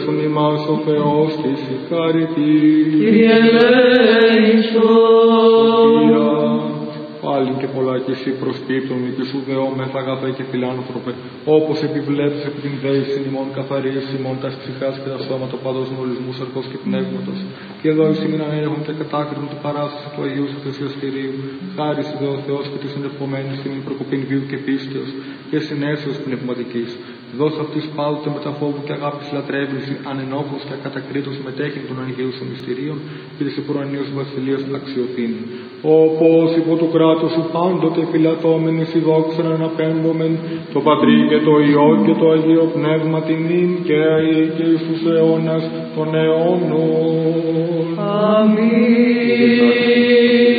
ελέησον ημάς ο Θεός και συγχαρητή. Κύριε ελέησον. Πάλι και πολλά και εσύ προσπίπτων και σου δεόμεθα αγαθέ και φιλάνθρωπε, όπως επιβλέπεις επί την δέηση ημών καθαρής ημών τας ψυχάς και τα σώματα παντός μολυσμού σαρκός και πνεύματος. Και εδώ εις ημίν ανέλεγον και κατάκριτον του παράσταση του Αγίου σου Θεσιοστηρίου, χάρις ιδε ο Θεός και της ενεπομένης ημίν προκοπήν βίου και πίστεως και συνέσεως πνευματικής. Δώσ' αυτής πάντοτε με τα φόβου και αγάπης λατρεύεις, ανενόχλος και ακατακρίτως μετέχει των Αγίου σου μυστηρίων και της επουρανίου βασιλείας αξιοθήνη. Όπως υπό του κράτους σου πάντοτε φυλαθόμενοι η δόξα να αναπέμπομεν το Πατρί και το Υιό και το Αγίο Πνεύμα την νυν και αεί και εις τους αιώνας των αιώνων. Αμήν.